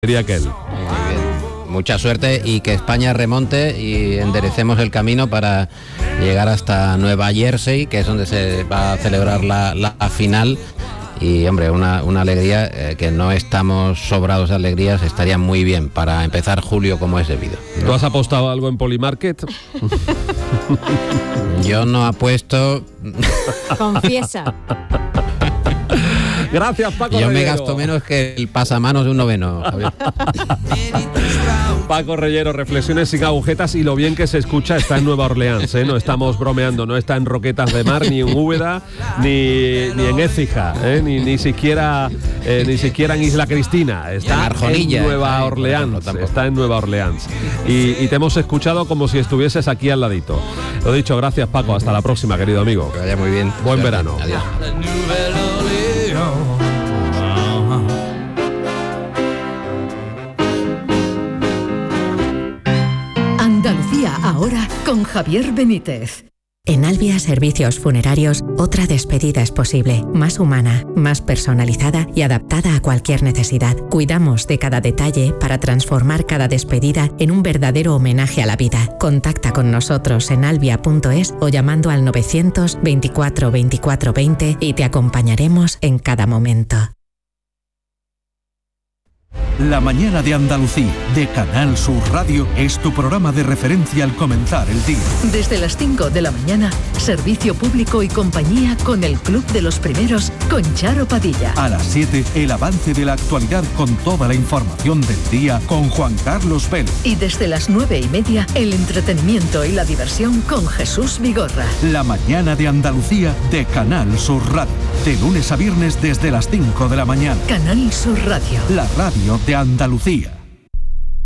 diría que él. Mucha suerte y que España remonte y enderecemos el camino para llegar hasta Nueva Jersey, que es donde se va a celebrar la final. Y hombre, una alegría, que no estamos sobrados de alegrías, estaría muy bien para empezar julio como es debido, ¿no? ¿Tú has apostado algo en Polymarket? Yo no apuesto. Confiesa. Gracias, Paco Yo Reyero. me gasto menos que el pasamanos de un noveno, Javier. Paco Reyero, reflexiones sin agujetas, y lo bien que se escucha está en Nueva Orleans, ¿eh? No estamos bromeando, no está en Roquetas de Mar, ni en Úbeda, ni en Écija, ni siquiera en Isla Cristina. Está en Nueva Orleans, está en Nueva Orleans. Y te hemos escuchado como si estuvieses aquí al ladito. Lo dicho, gracias, Paco, hasta la próxima, querido amigo. Que vaya muy bien. Buen verano. Adiós. Andalucía ahora con Javier Benítez. En Albia Servicios Funerarios, otra despedida es posible, más humana, más personalizada y adaptada a cualquier necesidad. Cuidamos de cada detalle para transformar cada despedida en un verdadero homenaje a la vida. Contacta con nosotros en albia.es o llamando al 924 24 20 y te acompañaremos en cada momento. La mañana de Andalucía, de Canal Sur Radio, es tu programa de referencia al comenzar el día. Desde las 5 de la mañana, servicio público y compañía con el Club de los Primeros, con Charo Padilla. A las 7, el avance de la actualidad con toda la información del día con Juan Carlos Vélez. Y desde las 9:30, el entretenimiento y la diversión con Jesús Vigorra. La mañana de Andalucía, de Canal Sur Radio. De lunes a viernes desde las 5 de la mañana. Canal Sur Radio. La radio de Andalucía.